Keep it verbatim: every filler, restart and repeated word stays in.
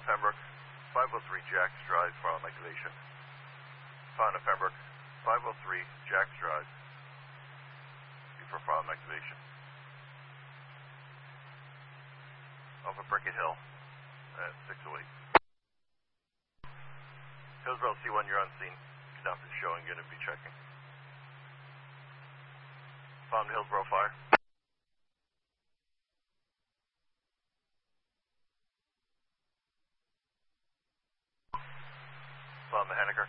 Fauna Pembroke, five oh three Jacks Drive, final activation. Fauna Pembroke, five oh three Jacks Drive, before final activation. Off of Brickett Hill at six oh eight. Hillsborough C one, you're on scene. Enough is showing, going to be checking. Found Hillsborough fire. Found Mahanaker.